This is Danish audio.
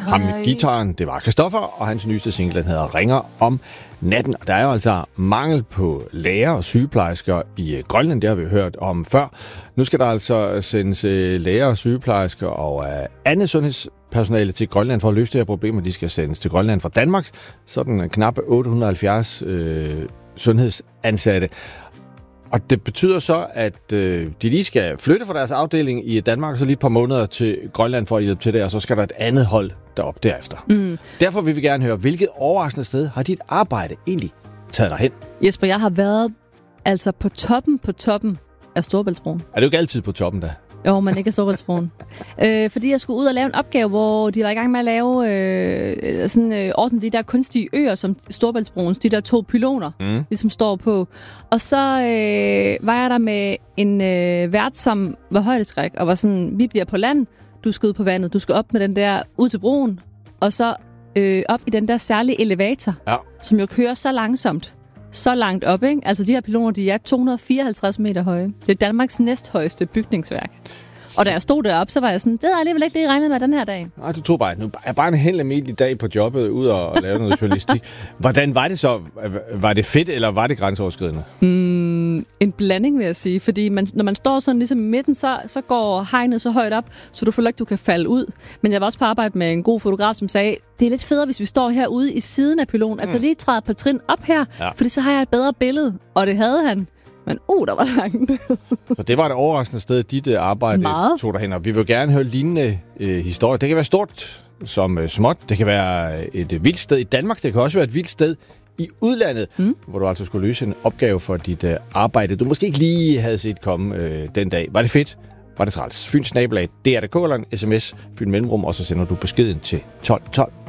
Ham med gitaren, det var Christoffer, og hans nyeste single, den hedder Ringer om natten. Der er jo altså mangel på læger og sygeplejersker i Grønland, det har vi hørt om før. Nu skal der altså sendes læger og sygeplejersker og andet sundhedspersonale til Grønland for at løse det her problem, og de skal sendes til Grønland fra Danmark. Sådan knap 870 sundhedsansatte. Og det betyder så, at de lige skal flytte fra deres afdeling i Danmark, og så lige et par måneder til Grønland for at hjælpe til det, og så skal der et andet hold derop derefter. Derfor vil vi gerne høre, hvilket overraskende sted har dit arbejde egentlig taget dig hen? Jesper, jeg har været altså på toppen af Storebæltsbroen. Er du ikke altid på toppen da? Jo, men ikke af Storebæltsbroen. Fordi jeg skulle ud og lave en opgave, hvor de var i gang med at lave ordne de der kunstige øer, som Storebæltsbroens, de der 2 pyloner, ligesom står på. Og så var jeg der med en vært, som var højdeskræk, og var sådan, vi bliver på land, du skal ud på vandet, du skal op med den der, ud til broen, og så op i den der særlige elevator, som jo kører så langsomt. Så langt op, ikke? Altså, de her pyloner, de er 254 meter høje. Det er Danmarks næsthøjeste bygningsværk. Og da jeg stod deroppe, så var jeg sådan, det havde jeg alligevel ikke lige regnet med den her dag. Nej, du tog bare en helt almindelig dag på jobbet ud og lave noget journalistik. Hvordan var det så? Var det fedt, eller var det grænseoverskridende? En blanding, vil jeg sige. Fordi når man står sådan ligesom i midten, så går hegnet så højt op, så du føler ikke, du kan falde ud. Men jeg var også på arbejde med en god fotograf, som sagde, det er lidt federe, hvis vi står herude i siden af pylonen. Altså lige træder et par trin op her, fordi så har jeg et bedre billede. Og det havde han. Men der var langt. Så det var et overraskende sted, dit arbejde tog dig hen. Og vi vil gerne høre lignende historier. Det kan være stort som småt. Det kan være et vildt sted i Danmark. Det kan også være et vildt sted i udlandet, hvor du altså skulle løse en opgave for dit arbejde, du måske ikke lige havde set komme den dag. Var det fedt? Var det træls? Fyns nabolag, DR.dk eller en sms, Fyn Mellemrum, og så sender du beskeden til 1212.